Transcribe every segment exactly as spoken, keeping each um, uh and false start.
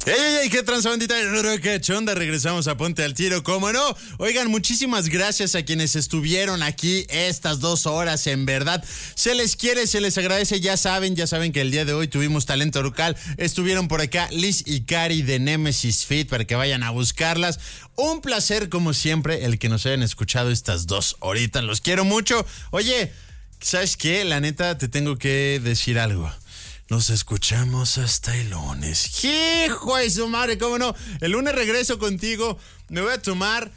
¡Ey, ey, ey! ¡Qué transbandita! ¡Qué chonda! Regresamos a Ponte al Tiro, ¿cómo no? Oigan, muchísimas gracias a quienes estuvieron aquí estas dos horas, en verdad. Se les quiere, se les agradece, ya saben, ya saben que el día de hoy tuvimos talento local. Estuvieron por acá Liz y Cari de Nemesis Fit para que vayan a buscarlas. Un placer, como siempre, el que nos hayan escuchado estas dos horitas. Los quiero mucho. Oye, ¿sabes qué? La neta, te tengo que decir algo. Nos escuchamos hasta el lunes. ¡Hijo de su madre! ¿Cómo no? El lunes regreso contigo. Me voy a tomar...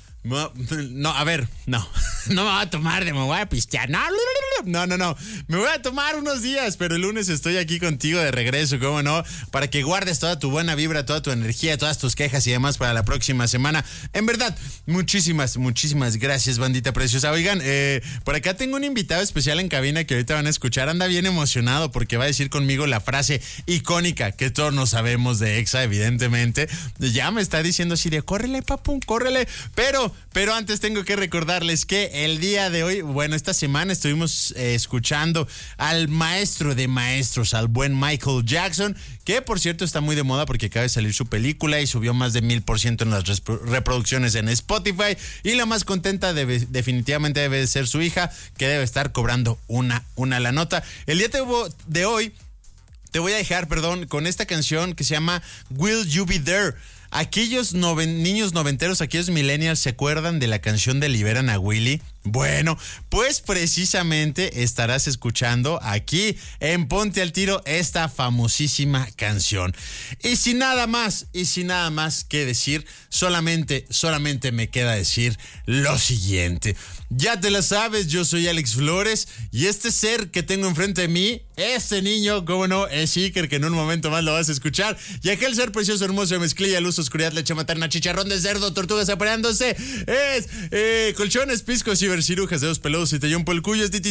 No, a ver, no. No me voy a tomar, me voy a pistear. No, no, no, no. Me voy a tomar unos días, pero el lunes estoy aquí contigo de regreso, ¿cómo no? Para que guardes toda tu buena vibra, toda tu energía, todas tus quejas y demás para la próxima semana. En verdad, muchísimas, muchísimas gracias, bandita preciosa. Oigan, eh, por acá tengo un invitado especial en cabina que ahorita van a escuchar. Anda bien emocionado porque va a decir conmigo la frase icónica que todos nos sabemos de Exa, evidentemente. Ya me está diciendo así de, córrele, papu, córrele. Pero, pero antes tengo que recordarles que el día de hoy, bueno, esta semana estuvimos eh, escuchando al maestro de maestros, al buen Michael Jackson, que por cierto está muy de moda porque acaba de salir su película y subió más de mil por ciento en las reproducciones en Spotify. Y la más contenta debe, definitivamente debe de ser su hija, que debe estar cobrando una, una la nota. El día de hoy te voy a dejar, perdón, con esta canción que se llama Will You Be There. Aquellos noven, niños noventeros, aquellos millennials, ¿se acuerdan de la canción de Liberan a Willy? Bueno, pues precisamente estarás escuchando aquí en Ponte al Tiro esta famosísima canción. Y sin nada más, y sin nada más que decir, solamente, solamente me queda decir lo siguiente. Ya te la sabes, yo soy Alex Flores y este ser que tengo enfrente de mí, este niño, cómo no, es Iker, que en un momento más lo vas a escuchar. Y aquel ser precioso, hermoso de mezclilla, luz, oscuridad, leche materna, chicharrón de cerdo, tortugas apareándose, es eh, colchones, piscos, cibercirujas, dedos peludos y tallón por el cuyo, es D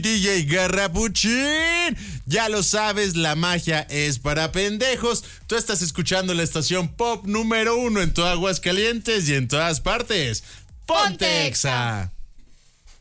J Garrapuchín. Ya lo sabes, la magia es para pendejos. Tú estás escuchando la estación pop número uno en todo Aguascalientes y en todas partes. ¡Ponte Exa!